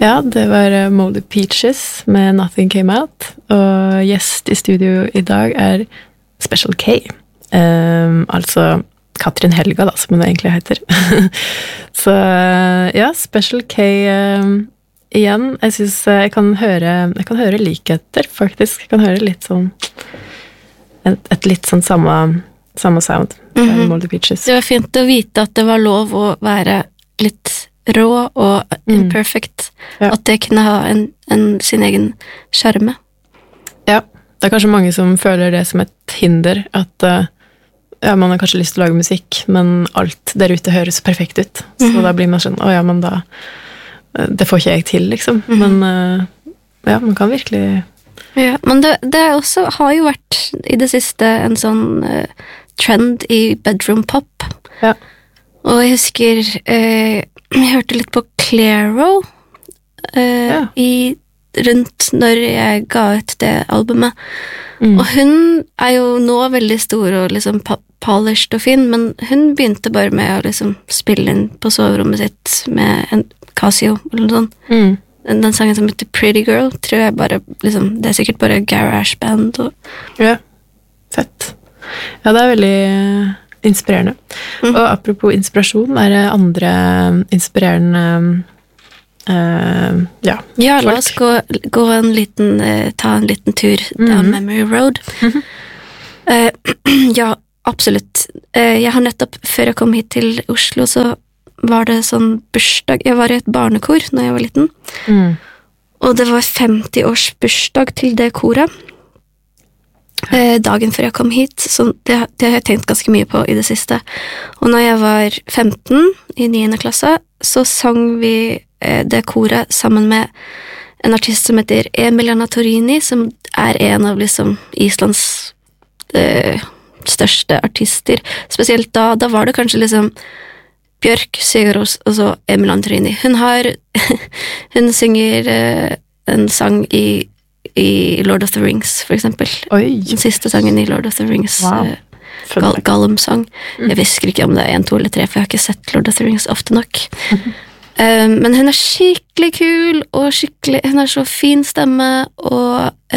Ja, det var Moldy Peaches med Nothing Came Out, og gjest i studio i dag Special K. Altså Katrin Helga, da, som hun egentlig heter. Så ja, Special K igjen. Jeg synes jeg kan høre likheter, faktisk. Jeg kan høre litt sånn et litt sånn samme sound fra Moldy Peaches. Det var fint å vite at det var lov å være litt rå og imperfect. Ja. At det kunne ha sin egen skjerme. Ja, det kanskje mange som føler det som et hinder, at man har kanskje lyst til å lage musikk, men alt der ute høres perfekt ut. Så da blir man sånn, men da det får ikke jeg til, liksom. Men ja, man kan virkelig... Ja, men det også har jo vært i det siste en sånn trend i bedroom pop. Ja. Og jeg husker jeg hørte litt på Clairo rundt når jeg ga ut det albumet. Og hun jo nå veldig stor og liksom polished og fin, men hun begynte bare med å liksom spille inn på soverommet sitt med en Casio eller noe sånt. Den sangen som heter Pretty Girl, tror jeg bare liksom, det sikkert bare garage band Ja, fett. Ja, det veldig inspirerende. Og apropos inspirasjon, det andre inspirerende ja, la oss gå ta en liten tur down memory road. Ja, absolutt. Jeg har nettopp, før jeg kom hit til Oslo, så var det sånn bursdag. Jeg var i et barnekor når jeg var liten. Og det var 50-års bursdag til det koret. Dagen før jeg kom hit, så det har jeg tenkt ganske mye på i det siste. Og når jeg var 15 i 9. klasse, så sang vi det koret sammen med en artist som heter Emiliana Torini, som en av liksom Islands største artister. Spesielt da var det kanskje liksom Bjørk, Sigurdos og så Emiliana Torini. Hun synger en sang i Lord of the Rings, for eksempel. Oi. Den siste sangen i Lord of the Rings. Wow. Gollum-sang. Jeg visker ikke om det 1, 2 eller 3, for jeg har ikke sett Lord of the Rings ofte nok. Men hun skikkelig kul, og hun har så fin stemme, og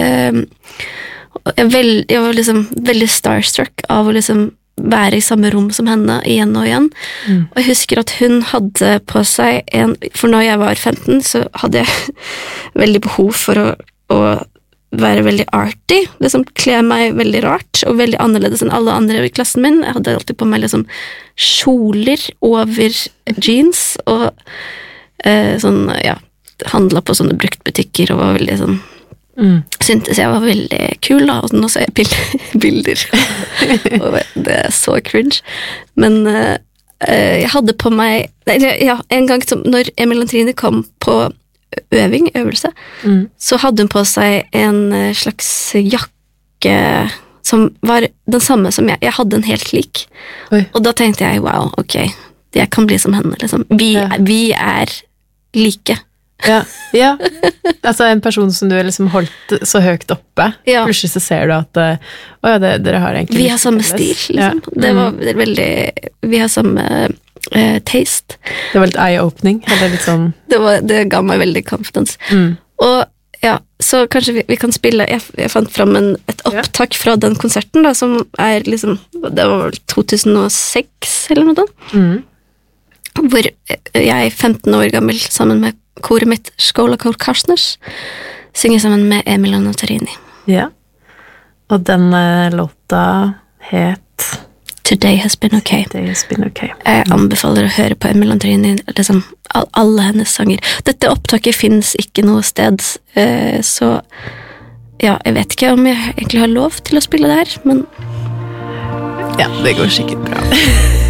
jeg var liksom veldig starstruck av å liksom være i samme rom som henne igjen og igjen. Og jeg husker at hun hadde på seg for når jeg var 15, så hadde jeg veldig behov for å være veldig arty, liksom kle meg veldig rart, og veldig annerledes enn alle andre i klassen min. Jeg hadde alltid på meg liksom kjoler over jeans, og sånn, ja, handlet på sånne bruktbutikker, og var veldig sånn, syntes jeg var veldig kul da, og nå ser jeg bilder, og det så cringe. Men jeg hadde på meg, en gang når Emil Antrine kom på øvelse, så hadde hun på seg en slags jakke som var den samme som jeg hadde en helt lik. Oi. Og da tenkte jeg, wow, ok, jeg kan bli som henne, liksom. Vi like. Ja, altså en person som du liksom holdt så høyt oppe, plutselig så ser du at dere har egentlig vi har samme stil, liksom. Det var veldig, vi har samme taste. Det var litt eye-opening, eller litt sånn... Det ga meg veldig confidence. Og ja, så kanskje vi kan spille, jeg fant frem et opptak fra den konserten da, som liksom, det var 2006 eller noe sånt, hvor jeg 15 år gammel sammen med koret mitt Skålakor Karsnes synger sammen med Emiliana Torini. Ja, og den låta het Today Has Been Okay. Jeg anbefaler å høre på Emiliana Torini, liksom alle hennes sanger. Dette opptaket finnes ikke noe sted, så ja, jeg vet ikke om jeg egentlig har lov til å spille det her, men ja, det går sikkert bra.